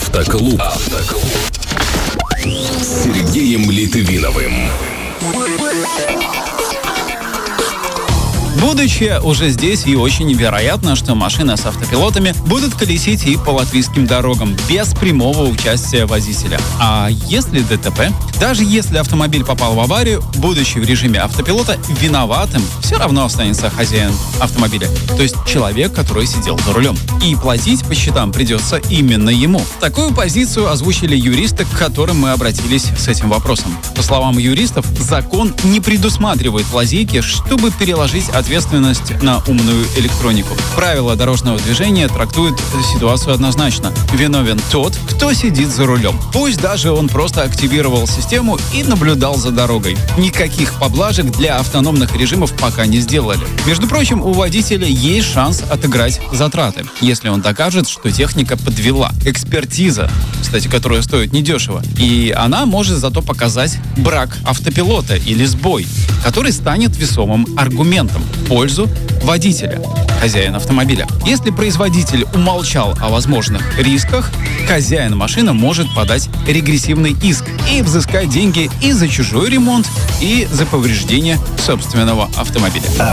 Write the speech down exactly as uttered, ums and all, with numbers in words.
Автоклуб. Автоклуб. С Сергеем Литвиновым. Будущее уже здесь, и очень вероятно, что машины с автопилотами будут колесить и по латвийским дорогам без прямого участия водителя. А если ДТП? Даже если автомобиль попал в аварию, будучи в режиме автопилота, виноватым все равно останется хозяин автомобиля, то есть человек, который сидел за рулем. И платить по счетам придется именно ему. Такую позицию озвучили юристы, к которым мы обратились с этим вопросом. По словам юристов, закон не предусматривает лазейки, чтобы переложить ответственность на умную электронику. Правила дорожного движения трактуют ситуацию однозначно. Виновен тот, кто сидит за рулем. Пусть даже он просто активировал систему и наблюдал за дорогой. Никаких поблажек для автономных режимов пока не сделали. Между прочим, у водителя есть шанс отыграть затраты, если он докажет, что техника подвела. Экспертиза, кстати, которая стоит недешево. И она может зато показать брак автопилота или сбой, который станет весомым аргументом в пользу водителя, хозяина автомобиля. Если производитель умолчал о возможных рисках, хозяин машины может подать регрессивный иск и взыскать деньги и за чужой ремонт, и за повреждение собственного автомобиля.